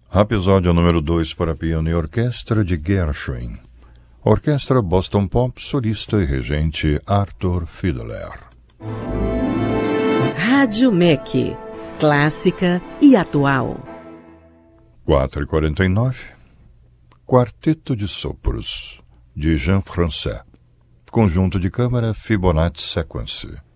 Episódio número 2 para piano e orquestra de Gershwin. Orquestra Boston Pop, solista e regente Arthur Fiedler. Rádio MEC, clássica e atual. 4h49. Quarteto de Sopros, de Jean Français. Conjunto de câmara Fibonacci Sequence.